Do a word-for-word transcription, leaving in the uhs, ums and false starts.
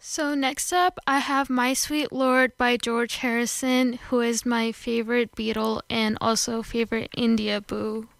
So next up, I have My Sweet Lord by George Harrison, who is my favorite Beatle and also favorite India Boo.